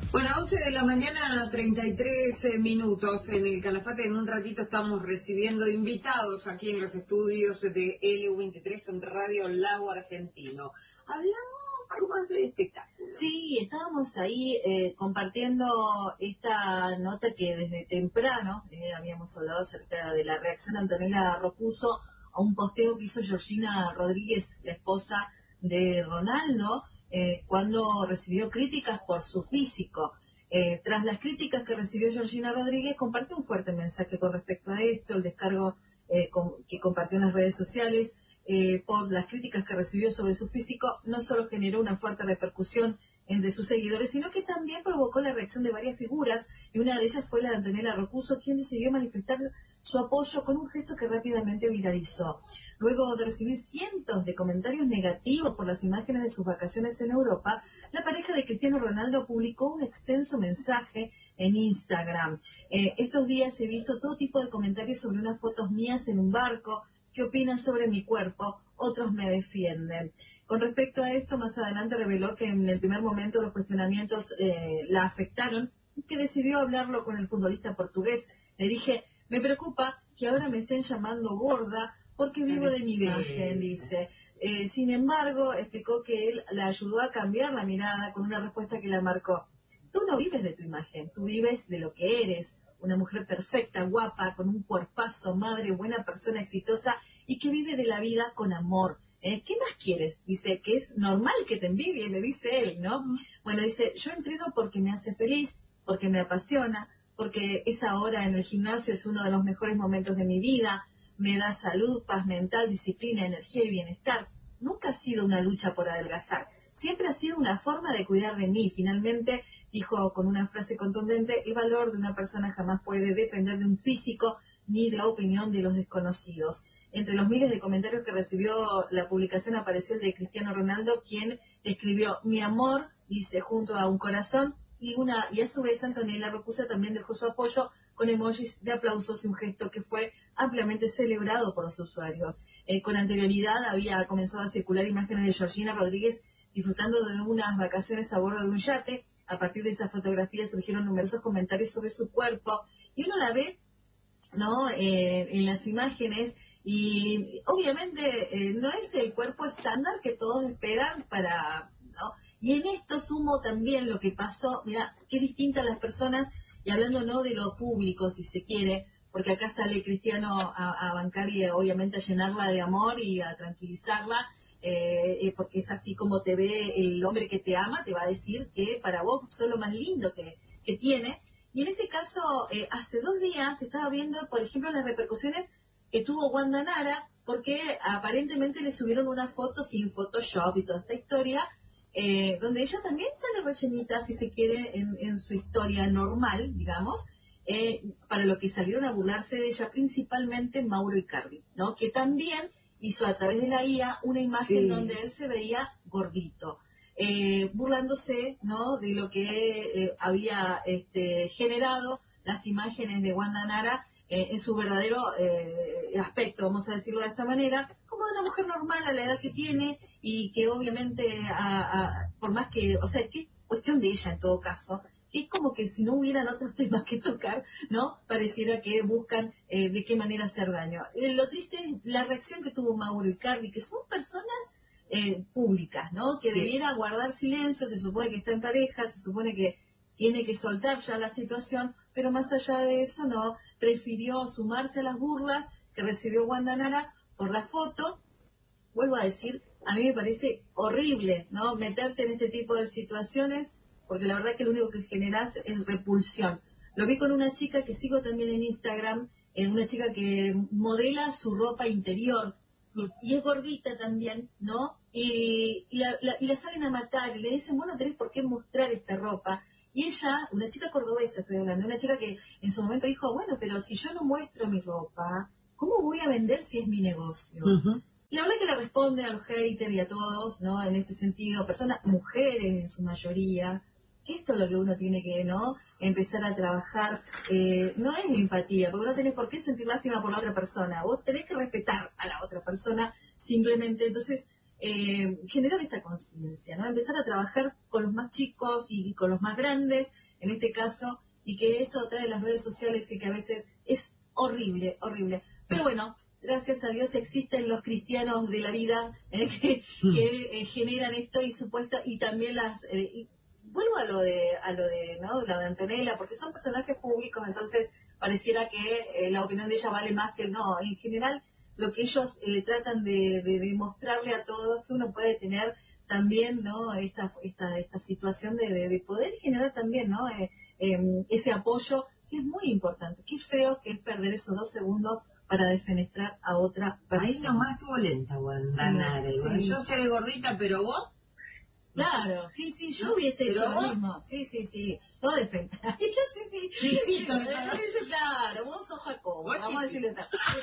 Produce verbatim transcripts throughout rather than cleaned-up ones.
Bueno, once de la mañana, treinta y tres eh, minutos en el Calafate. En un ratito estamos recibiendo invitados aquí en los estudios de L U veintitrés en Radio Lago Argentino. Hablamos algo más de espectáculo. Sí, estábamos ahí eh, compartiendo esta nota que desde temprano eh, habíamos hablado acerca de la reacción de Antonella Rocuso a un posteo que hizo Georgina Rodríguez, la esposa de Ronaldo, eh, cuando recibió críticas por su físico. Eh, tras las críticas que recibió Georgina Rodríguez, compartió un fuerte mensaje con respecto a esto, el descargo eh, com que compartió en las redes sociales. Eh, por las críticas que recibió sobre su físico, no solo generó una fuerte repercusión entre sus seguidores, sino que también provocó la reacción de varias figuras, y una de ellas fue la de Antonella Rocuso, quien decidió manifestar su apoyo con un gesto que rápidamente viralizó. Luego de recibir cientos de comentarios negativos por las imágenes de sus vacaciones en Europa, la pareja de Cristiano Ronaldo publicó un extenso mensaje en Instagram. Eh, estos días he visto todo tipo de comentarios sobre unas fotos mías en un barco. ¿Qué opinan sobre mi cuerpo? Otros me defienden. Con respecto a esto, más adelante reveló que en el primer momento los cuestionamientos eh, la afectaron y que decidió hablarlo con el futbolista portugués. Le dije, me preocupa que ahora me estén llamando gorda porque vivo de mi imagen, dice. Eh, sin embargo, explicó que él la ayudó a cambiar la mirada con una respuesta que la marcó. Tú no vives de tu imagen, tú vives de lo que eres. Una mujer perfecta, guapa, con un cuerpazo, madre, buena persona, exitosa y que vive de la vida con amor. ¿Eh? ¿Qué más quieres? Dice que es normal que te envidie, le dice él, ¿no? Bueno, dice, yo entreno porque me hace feliz, porque me apasiona, porque esa hora en el gimnasio es uno de los mejores momentos de mi vida, me da salud, paz mental, disciplina, energía y bienestar. Nunca ha sido una lucha por adelgazar, siempre ha sido una forma de cuidar de mí. Finalmente, dijo con una frase contundente, el valor de una persona jamás puede depender de un físico ni de la opinión de los desconocidos. Entre los miles de comentarios que recibió la publicación apareció el de Cristiano Ronaldo, quien escribió, mi amor, dice, junto a un corazón, y una y a su vez Antonella Rocuso también dejó su apoyo con emojis de aplausos y un gesto que fue ampliamente celebrado por los usuarios. Eh, con anterioridad había comenzado a circular imágenes de Georgina Rodríguez disfrutando de unas vacaciones a bordo de un yate. A partir de esa fotografía surgieron numerosos comentarios sobre su cuerpo y uno la ve, ¿no? Eh, en las imágenes y obviamente eh, no es el cuerpo estándar que todos esperan para, ¿no? Y en esto sumo también lo que pasó, mira, qué distintas las personas, y hablando no de lo público, si se quiere, porque acá sale Cristiano a, a bancar y obviamente a llenarla de amor y a tranquilizarla, eh, eh, porque es así como te ve el hombre que te ama, te va a decir que para vos sos lo más lindo que, que tiene. Y en este caso, eh, hace dos días estaba viendo, por ejemplo, las repercusiones que tuvo Wanda Nara, porque aparentemente le subieron una foto sin Photoshop y toda esta historia, eh, donde ella también sale rellenita, si se quiere, en, en su historia normal, digamos, eh, para lo que salieron a burlarse de ella principalmente Mauro Icardi, ¿no? Que también hizo a través de la I A una imagen sí. donde él se veía gordito. Eh, burlándose, ¿no? De lo que eh, había este, generado las imágenes de Wanda Nara eh, en su verdadero eh, aspecto, vamos a decirlo de esta manera, como de una mujer normal a la edad que tiene y que obviamente, a, a, por más que, o sea, que es cuestión de ella en todo caso, que es como que si no hubieran otros temas que tocar, ¿no? Pareciera que buscan eh, de qué manera hacer daño. Eh, lo triste es la reacción que tuvo Mauro Icardi, que son personas Eh, públicas, ¿no? Que sí. debiera guardar silencio, se supone que está en pareja, se supone que tiene que soltar ya la situación, pero más allá de eso no, prefirió sumarse a las burlas que recibió Wanda Nara por la foto. Vuelvo a decir, a mí me parece horrible, ¿no? Meterte en este tipo de situaciones, porque la verdad que lo único que generas es repulsión. Lo vi con una chica que sigo también en Instagram, eh, una chica que modela su ropa interior, y es gordita también, ¿no? Y, y, la, la, y la salen a matar y le dicen, vos no tenés por qué mostrar esta ropa. Y ella, una chica cordobesa estoy hablando, una chica que en su momento dijo, bueno, pero si yo no muestro mi ropa, ¿cómo voy a vender si es mi negocio? Uh-huh. Y la verdad que le responde a los haters y a todos, ¿no? En este sentido, personas, mujeres en su mayoría, que esto es lo que uno tiene que, ¿no? Empezar a trabajar, eh, no es empatía, porque no tenés por qué sentir lástima por la otra persona, vos tenés que respetar a la otra persona simplemente. Entonces, eh, generar esta conciencia, ¿no? Empezar a trabajar con los más chicos y con los más grandes, en este caso, y que esto trae las redes sociales y que a veces es horrible, horrible. Pero bueno, gracias a Dios existen los cristianos de la vida eh, que, que eh, generan esto y supuesta y también las eh, y vuelvo a lo de a lo de no la de Antonella, porque son personajes públicos, entonces pareciera que eh, la opinión de ella vale más que no. En general, lo que ellos eh, tratan de, de demostrarle a todos que uno puede tener también no esta esta esta situación de, de, de poder generar también no eh, eh, ese apoyo que es muy importante. Qué feo que es perder esos dos segundos para defenestrar a otra persona. Ahí nomás estuvo lenta, Guandanara. Sí, sí. Yo seré gordita, pero vos... Claro, sí, sí, yo ¿no? hubiese ¿Pero hecho vos? lo mismo. Sí, sí, sí. No defender. sí, sí. Sí, sí, todo, todo. Claro, vos sos Jacobo. Vos Vamos a chiqui. decirle tal.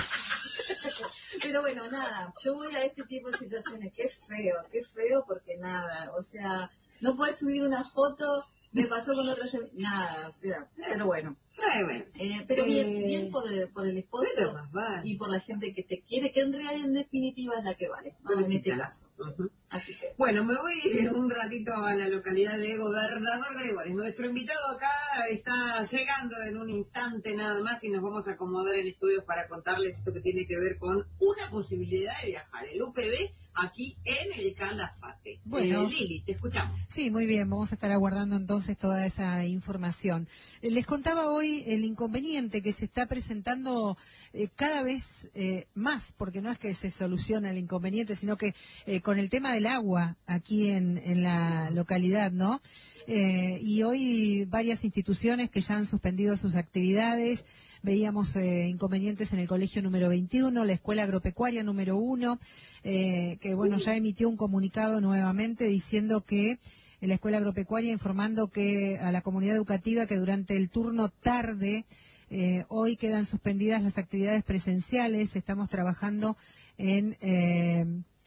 Pero bueno, nada, yo voy a este tipo de situaciones. Qué feo, qué feo porque nada, o sea, no puedes subir una foto, me pasó con otras, nada, o sea, pero bueno. Ay, bueno. Eh, pero bien, Eh, bien por, el- por el esposo pero más vale. y por la gente que te quiere, que en realidad en definitiva es la que vale, ¿no? En este caso. Ujú. Así que, Bueno, me voy un ratito a la localidad de Gobernador Gregores. Nuestro invitado acá está llegando en un instante nada más y nos vamos a acomodar en estudios para contarles esto que tiene que ver con una posibilidad de viajar, el U P B, aquí en el Calafate. Bueno. Eh, Lili, te escuchamos. Sí, muy bien, vamos a estar aguardando entonces toda esa información. Eh, Les contaba hoy el inconveniente que se está presentando eh, cada vez eh, más, porque no es que se soluciona el inconveniente, sino que eh, con el tema del agua aquí en, en la localidad, ¿no? Eh, y hoy varias instituciones que ya han suspendido sus actividades. Veíamos eh, inconvenientes en el colegio número veintiuno, la escuela agropecuaria número uno, eh, que bueno, ya emitió un comunicado nuevamente diciendo que en la escuela agropecuaria informando que a la comunidad educativa que durante el turno tarde eh, hoy quedan suspendidas las actividades presenciales. Estamos trabajando en eh,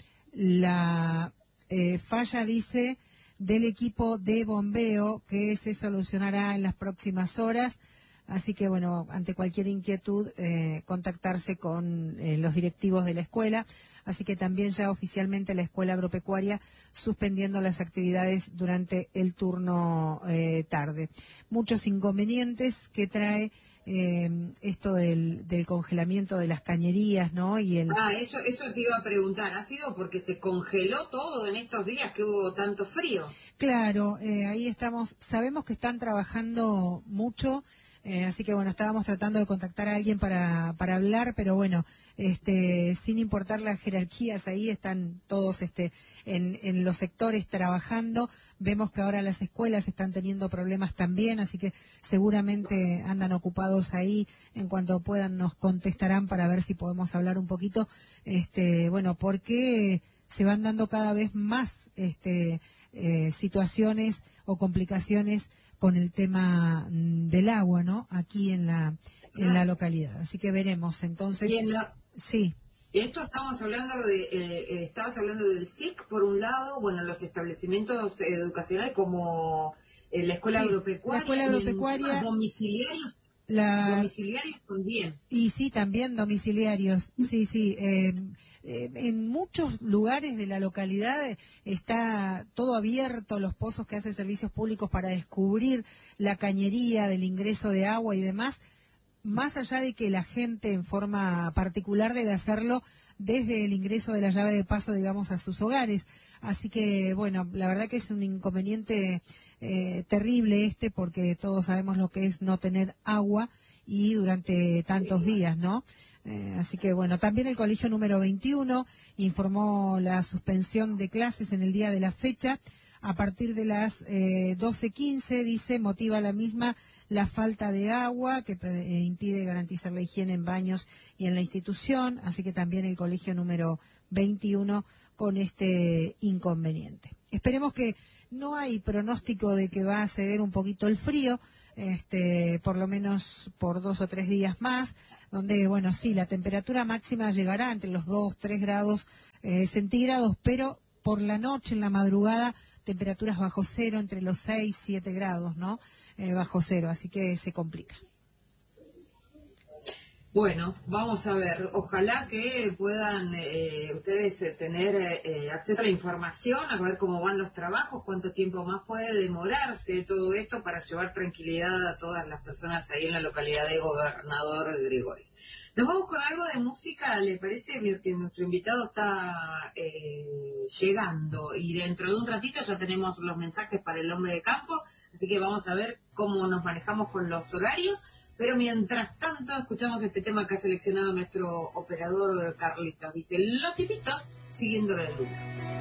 la eh, falla, dice, del equipo de bombeo que se solucionará en las próximas horas. Así que, bueno, ante cualquier inquietud, eh, contactarse con eh, los directivos de la escuela. Así que también ya oficialmente la escuela agropecuaria suspendiendo las actividades durante el turno eh, tarde. Muchos inconvenientes que trae eh, esto del, del congelamiento de las cañerías, ¿no? Y el... Ah, eso, eso te iba a preguntar. ¿Ha sido porque se congeló todo en estos días que hubo tanto frío? Claro, eh, ahí estamos. Sabemos que están trabajando mucho. Eh, así que bueno, estábamos tratando de contactar a alguien para, para hablar, pero bueno, este, sin importar las jerarquías, ahí están todos este, en, en los sectores trabajando. Vemos que ahora las escuelas están teniendo problemas también, así que seguramente andan ocupados ahí. En cuanto puedan nos contestarán para ver si podemos hablar un poquito, este, bueno, porque se van dando cada vez más este, eh, situaciones o complicaciones con el tema del agua, ¿no? Aquí en la en la localidad. Así que veremos entonces. Y en la... Sí. Esto estamos hablando de, eh, eh, estabas hablando del S I C por un lado, bueno, los establecimientos educacionales como eh, la escuela Sí, agropecuaria, la escuela agropecuaria, y en domiciliarios, la... domiciliarios también. Y sí, también domiciliarios. Sí, sí. Eh, eh, en muchos lugares de la localidad eh, está todo abierto, los pozos que hacen servicios públicos para descubrir la cañería del ingreso de agua y demás, más allá de que la gente en forma particular debe hacerlo desde el ingreso de la llave de paso, digamos, a sus hogares. Así que, bueno, la verdad que es un inconveniente eh, terrible este, porque todos sabemos lo que es no tener agua y durante tantos días, ¿no? Eh, así que, bueno, también el colegio número veintiuno informó la suspensión de clases en el día de la fecha. A partir de las eh, doce quince, dice, motiva la misma la falta de agua que eh, impide garantizar la higiene en baños y en la institución, así que también el colegio número veintiuno con este inconveniente. Esperemos que no hay pronóstico de que va a ceder un poquito el frío, este, por lo menos por dos o tres días más, donde, bueno, sí, la temperatura máxima llegará entre los dos, tres grados eh, centígrados, pero por la noche, en la madrugada, temperaturas bajo cero, entre los seis, siete grados, ¿no? Eh, bajo cero, así que se complica. Bueno, vamos a ver, ojalá que puedan eh, ustedes eh, tener eh, acceso a la información, a ver cómo van los trabajos, cuánto tiempo más puede demorarse todo esto para llevar tranquilidad a todas las personas ahí en la localidad de Gobernador Gregores. Nos vamos con algo de música, ¿le parece? Que nuestro invitado está eh, llegando y dentro de un ratito ya tenemos los mensajes para el hombre de campo, así que vamos a ver cómo nos manejamos con los horarios. Pero mientras tanto, escuchamos este tema que ha seleccionado nuestro operador Carlitos. Dice, los tipitos siguiendo la luna.